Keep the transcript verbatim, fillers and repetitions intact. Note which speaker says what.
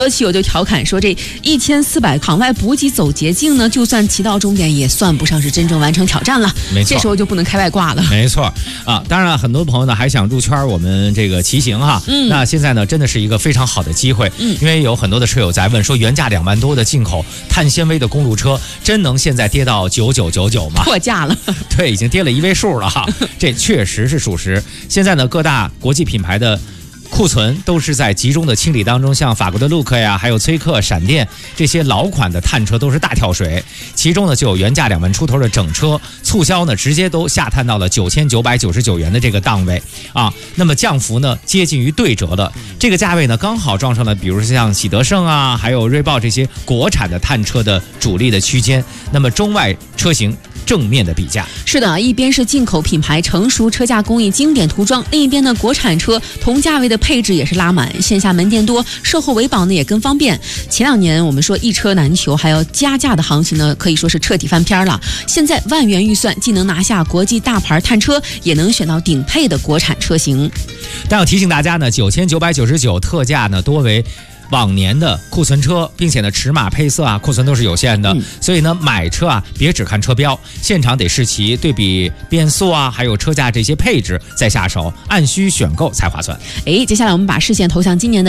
Speaker 1: 汽友就调侃说，这一千四百场外补给走捷径呢，就算骑到终点，也算不上是真正完成挑战了。
Speaker 2: 没错，
Speaker 1: 这时候就不能开外挂了。
Speaker 2: 没错啊，当然了，很多朋友呢还想入圈我们这个骑行哈。嗯，那现在呢真的是一个非常好的机会。嗯，因为有很多的车友在问说，原价两万多的进口碳纤维的公路车，真能现在跌到九九九九吗？
Speaker 1: 破价了。
Speaker 2: 对，已经跌了一位数了哈，这确实是属实。现在呢，各大国际品牌的库存都是在集中的清理当中，像法国的路克呀，还有崔克、闪电这些老款的碳车都是大跳水，其中呢就有原价两万出头的整车，促销呢直接都下探到了九千九百九十九元的这个档位啊，那么降幅呢接近于对折了，这个价位呢刚好撞上了，比如像喜德盛啊，还有锐豹这些国产的碳车的主力的区间，那么中外车型正面的比价。
Speaker 1: 是的，一边是进口品牌成熟车架工艺经典涂装，另一边呢国产车同价位的配置也是拉满，线下门店多，售后维保呢也更方便。前两年我们说一车难求，还要加价的行情呢，可以说是彻底翻篇了。现在万元预算，既能拿下国际大牌碳车，也能选到顶配的国产车型。
Speaker 2: 但要提醒大家呢，九千九百九十九特价呢多为往年的库存车，并且呢尺码配色啊库存都是有限的、嗯、所以呢买车啊别只看车标，现场得试骑，对比变速啊还有车架这些配置再下手，按需选购才划算。
Speaker 1: 哎，接下来我们把视线投向今年的